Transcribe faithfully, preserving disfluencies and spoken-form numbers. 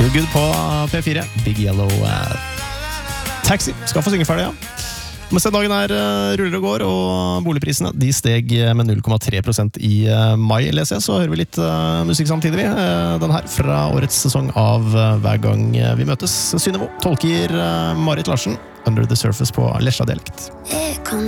Feel Good på P fire. Big Yellow uh, Taxi. Skal få synge ferdig, ja. Mens dagen her uh, ruller og går, og boligprisene de steg med null komma tre prosent i uh, mai, leser jeg, så hører vi litt uh, musikk samtidig. Uh, den her fra årets sesong av uh, Hver gang vi møtes. Synnøve tolker uh, Marit Larsen, Under the Surface på Lesja dialekt.